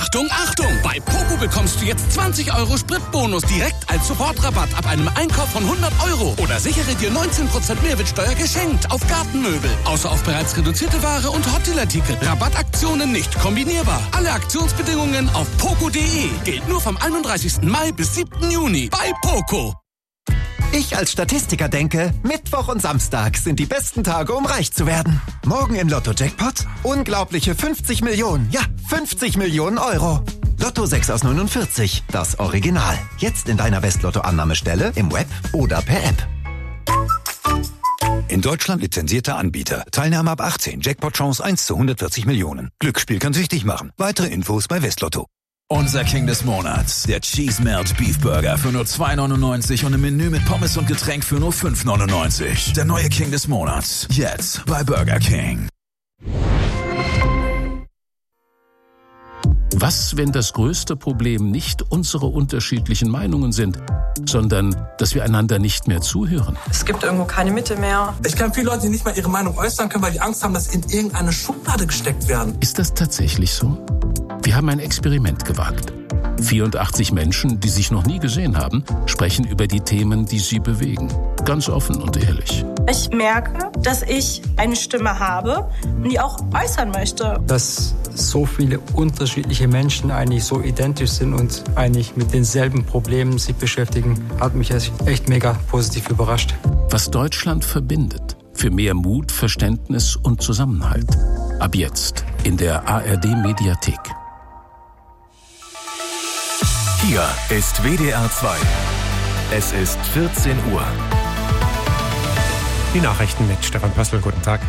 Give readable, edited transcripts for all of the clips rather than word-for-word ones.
Achtung, Achtung! Bei Poco bekommst du jetzt 20 € Spritbonus direkt als Sofortrabatt ab einem Einkauf von 100 € oder sichere dir 19% Mehrwertsteuer geschenkt auf Gartenmöbel. Außer auf bereits reduzierte Ware und Hotdeal-Artikel. Rabattaktionen nicht kombinierbar. Alle Aktionsbedingungen auf poco.de. Gilt nur vom 31. Mai bis 7. Juni bei Poco. Ich als Statistiker denke, Mittwoch und Samstag sind die besten Tage, um reich zu werden. Morgen im Lotto-Jackpot unglaubliche 50 Millionen. Ja, 50 Millionen €. Lotto 6 aus 49, das Original. Jetzt in deiner Westlotto-Annahmestelle, im Web oder per App. In Deutschland lizenzierter Anbieter. Teilnahme ab 18. Jackpot-Chance 1 zu 140 Millionen. Glücksspiel kann süchtig machen. Weitere Infos bei Westlotto. Unser King des Monats, der Cheese Melt Beef Burger für nur 2,99 und im Menü mit Pommes und Getränk für nur 5,99. Der neue King des Monats, jetzt bei Burger King. Was, wenn das größte Problem nicht unsere unterschiedlichen Meinungen sind, sondern dass wir einander nicht mehr zuhören? Es gibt irgendwo keine Mitte mehr. Ich kenne viele Leute, die nicht mal ihre Meinung äußern können, weil die Angst haben, dass sie in irgendeine Schublade gesteckt werden. Ist das tatsächlich so? Wir haben ein Experiment gewagt. 84 Menschen, die sich noch nie gesehen haben, sprechen über die Themen, die sie bewegen. Ganz offen und ehrlich. Ich merke, dass ich eine Stimme habe, die auch äußern möchte. Dass so viele unterschiedliche Menschen eigentlich so identisch sind und eigentlich mit denselben Problemen sich beschäftigen, hat mich echt mega positiv überrascht. Was Deutschland verbindet. Für mehr Mut, Verständnis und Zusammenhalt. Ab jetzt in der ARD-Mediathek. Hier ist WDR 2. Es ist 14 Uhr. Die Nachrichten mit Stefan Pössl. Guten Tag.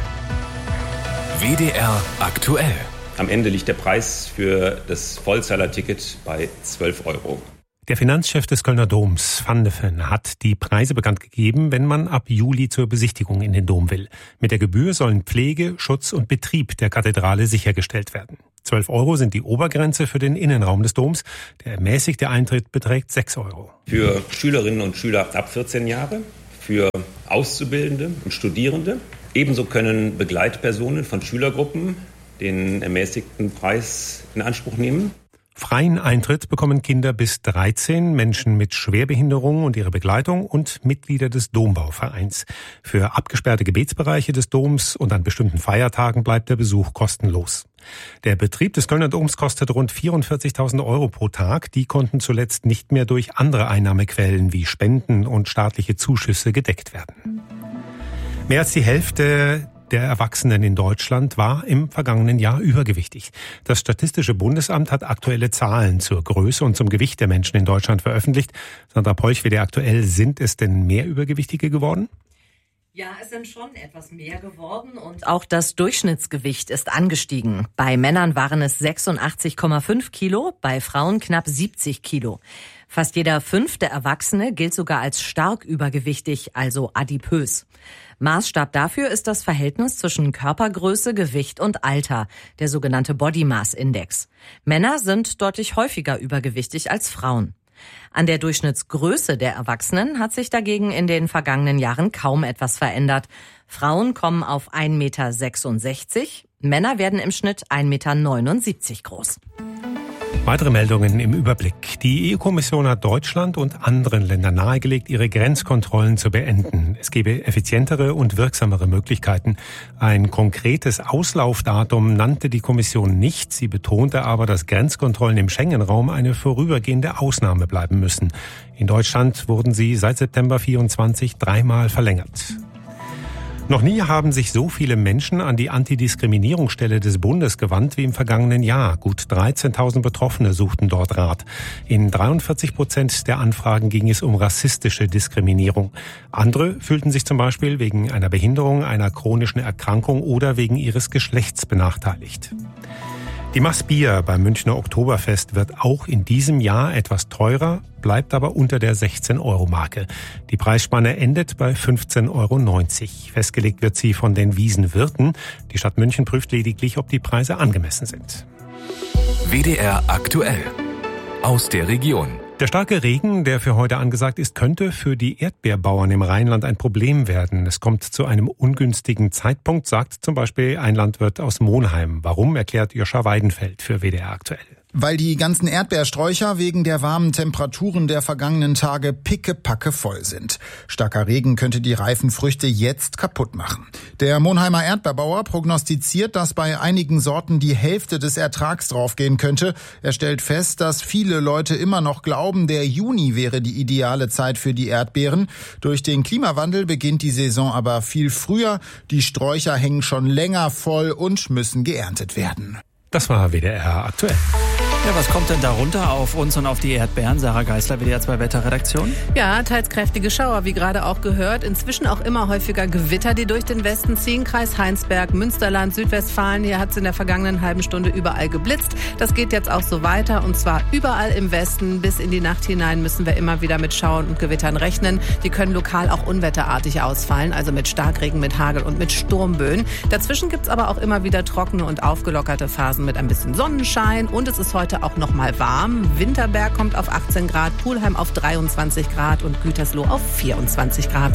WDR aktuell. Am Ende liegt der Preis für das Vollzahlerticket bei 12 €. Der Finanzchef des Kölner Doms, Van de Ven, hat die Preise bekannt gegeben, wenn man ab Juli zur Besichtigung in den Dom will. Mit der Gebühr sollen Pflege, Schutz und Betrieb der Kathedrale sichergestellt werden. 12 € sind die Obergrenze für den Innenraum des Doms. Der ermäßigte Eintritt beträgt 6 €. Für Schülerinnen und Schüler ab 14 Jahre, für Auszubildende und Studierende. Ebenso können Begleitpersonen von Schülergruppen den ermäßigten Preis in Anspruch nehmen. Freien Eintritt bekommen Kinder bis 13, Menschen mit Schwerbehinderung und ihre Begleitung und Mitglieder des Dombauvereins. Für abgesperrte Gebetsbereiche des Doms und an bestimmten Feiertagen bleibt der Besuch kostenlos. Der Betrieb des Kölner Doms kostet rund 44.000 € pro Tag. Die konnten zuletzt nicht mehr durch andere Einnahmequellen wie Spenden und staatliche Zuschüsse gedeckt werden. Mehr als die Hälfte der Erwachsenen in Deutschland war im vergangenen Jahr übergewichtig. Das Statistische Bundesamt hat aktuelle Zahlen zur Größe und zum Gewicht der Menschen in Deutschland veröffentlicht. Sandra Polch, WDR aktuell, sind es denn mehr Übergewichtige geworden? Ja, es sind schon etwas mehr geworden und auch das Durchschnittsgewicht ist angestiegen. Bei Männern waren es 86,5 Kilo, bei Frauen knapp 70 Kilo. Fast jeder 5. Erwachsene gilt sogar als stark übergewichtig, also adipös. Maßstab dafür ist das Verhältnis zwischen Körpergröße, Gewicht und Alter, der sogenannte Body Mass Index. Männer sind deutlich häufiger übergewichtig als Frauen. An der Durchschnittsgröße der Erwachsenen hat sich dagegen in den vergangenen Jahren kaum etwas verändert. Frauen kommen auf 1,66 Meter, Männer werden im Schnitt 1,79 Meter groß. Weitere Meldungen im Überblick. Die EU-Kommission hat Deutschland und anderen Ländern nahegelegt, ihre Grenzkontrollen zu beenden. Es gebe effizientere und wirksamere Möglichkeiten. Ein konkretes Auslaufdatum nannte die Kommission nicht. Sie betonte aber, dass Grenzkontrollen im Schengen-Raum eine vorübergehende Ausnahme bleiben müssen. In Deutschland wurden sie seit September 24 dreimal verlängert. Noch nie haben sich so viele Menschen an die Antidiskriminierungsstelle des Bundes gewandt wie im vergangenen Jahr. Gut 13.000 Betroffene suchten dort Rat. In 43% der Anfragen ging es um rassistische Diskriminierung. Andere fühlten sich zum Beispiel wegen einer Behinderung, einer chronischen Erkrankung oder wegen ihres Geschlechts benachteiligt. Die Maß Bier beim Münchner Oktoberfest wird auch in diesem Jahr etwas teurer, bleibt aber unter der 16-Euro-Marke. Die Preisspanne endet bei 15,90 €. Festgelegt wird sie von den Wiesenwirten. Die Stadt München prüft lediglich, ob die Preise angemessen sind. WDR aktuell. Aus der Region. Der starke Regen, der für heute angesagt ist, könnte für die Erdbeerbauern im Rheinland ein Problem werden. Es kommt zu einem ungünstigen Zeitpunkt, sagt zum Beispiel ein Landwirt aus Monheim. Warum, erklärt Joscha Weidenfeld für WDR aktuell. weil die ganzen Erdbeersträucher wegen der warmen Temperaturen der vergangenen Tage pickepacke voll sind. Starker Regen könnte die reifen Früchte jetzt kaputt machen. Der Monheimer Erdbeerbauer prognostiziert, dass bei einigen Sorten die Hälfte des Ertrags draufgehen könnte. Er stellt fest, dass viele Leute immer noch glauben, der Juni wäre die ideale Zeit für die Erdbeeren. Durch den Klimawandel beginnt die Saison aber viel früher. Die Sträucher hängen schon länger voll und müssen geerntet werden. Das war WDR aktuell. Ja, was kommt denn darunter auf uns und auf die Erdbeeren? Sarah Geisler, WDR 2 Wetterredaktion. Ja, teils kräftige Schauer, wie gerade auch gehört. Inzwischen auch immer häufiger Gewitter, die durch den Westen ziehen. Kreis Heinsberg, Münsterland, Südwestfalen. Hier hat es in der vergangenen halben Stunde überall geblitzt. Das geht jetzt auch so weiter und zwar überall im Westen. Bis in die Nacht hinein müssen wir immer wieder mit Schauern und Gewittern rechnen. Die können lokal auch unwetterartig ausfallen, also mit Starkregen, mit Hagel und mit Sturmböen. Dazwischen gibt es aber auch immer wieder trockene und aufgelockerte Phasen mit ein bisschen Sonnenschein. Und es ist heute auch noch mal warm. Winterberg kommt auf 18 Grad, Pulheim auf 23 Grad und Gütersloh auf 24 Grad.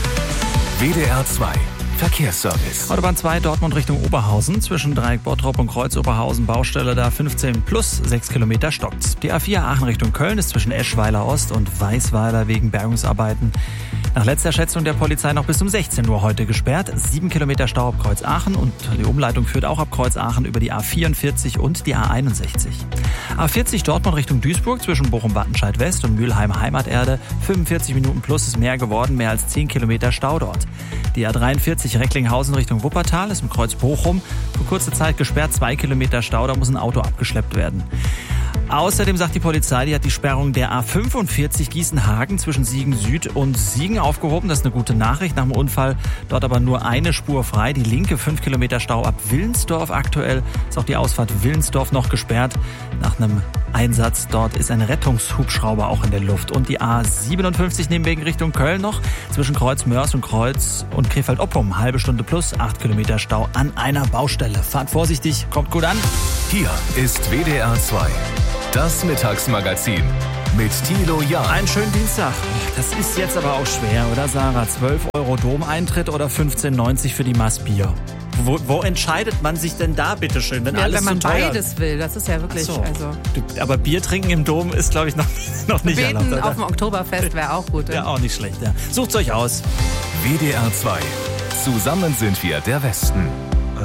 WDR 2 Verkehrsservice. Autobahn 2 Dortmund Richtung Oberhausen. Zwischen Dreieck Bottrop und Kreuz Oberhausen Baustelle da 15 plus 6 Kilometer stockt. Die A4 Aachen Richtung Köln ist zwischen Eschweiler Ost und Weißweiler wegen Bergungsarbeiten nach letzter Schätzung der Polizei noch bis um 16 Uhr heute gesperrt. 7 Kilometer Stau ab Kreuz Aachen und die Umleitung führt auch ab Kreuz Aachen über die A44 und die A61. A40 Dortmund Richtung Duisburg zwischen Bochum-Wattenscheid West und Mülheim Heimaterde. 45 Minuten plus ist mehr geworden, mehr als 10 Kilometer Stau dort. Die A43 Recklinghausen Richtung Wuppertal ist im Kreuz Bochum für kurze Zeit gesperrt. 2 Kilometer Stau, da muss ein Auto abgeschleppt werden. Außerdem sagt die Polizei, die hat die Sperrung der A45 Gießen-Hagen zwischen Siegen Süd und Siegen aufgehoben. Das ist eine gute Nachricht. Nach dem Unfall dort aber nur eine Spur frei. Die linke 5 Kilometer Stau ab Willensdorf aktuell. Ist auch die Ausfahrt Willensdorf noch gesperrt. Nach einem Einsatz dort ist ein Rettungshubschrauber auch in der Luft. Und die A57 Nebenwegen Richtung Köln noch. Zwischen Kreuz Mörs und Kreuz und Krefeld-Oppum. Halbe Stunde plus 8 Kilometer Stau an einer Baustelle. Fahrt vorsichtig, kommt gut an. Hier ist WDR 2. Das Mittagsmagazin mit Thilo Jahn. Einen schönen Dienstag. Das ist jetzt aber auch schwer, oder Sarah? 12 € Dom-Eintritt oder 15,90 für die Maß Bier? Wo entscheidet man sich denn da, bitteschön? Wenn man beides will, das ist ja wirklich... So. Aber Bier trinken im Dom ist, glaube ich, noch nicht erlaubt. Beten auf dem Oktoberfest wäre auch gut. Ja, auch nicht schlecht. Ja. Sucht's euch aus. WDR 2. Zusammen sind wir der Westen.